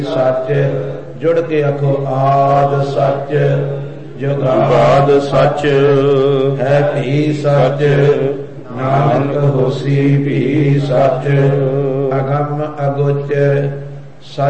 सच जुड़ के आखो आद सच जुगाद सच है भी सच नानक होसी भी सच अगम अगोचर